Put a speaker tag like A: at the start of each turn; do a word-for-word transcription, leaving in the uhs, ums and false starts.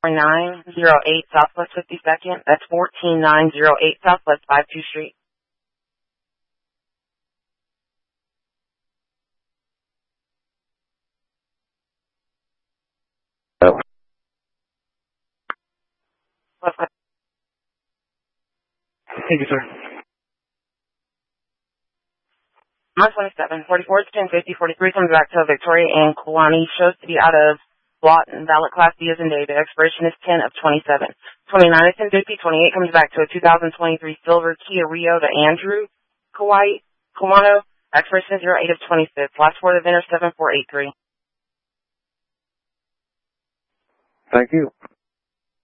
A: nine zero eight Southwest fifty-second. That's fourteen nine zero eight Southwest fifty-second Street.
B: Oh. Thank you, sir.
A: nine twenty-seven, forty-four, ten fifty, forty-three comes back to Victoria and Kalani. Shows to be out of lot and ballot class B as in David. Expiration is ten of twenty-seven. twenty-nine is ten fifty, twenty-eight comes back to a two thousand twenty-three silver Kia Rio to Andrew Kauai, Kawano. Expiration is zero eight of twenty-six. Last four of the vendor seven four eight three.
B: Thank you.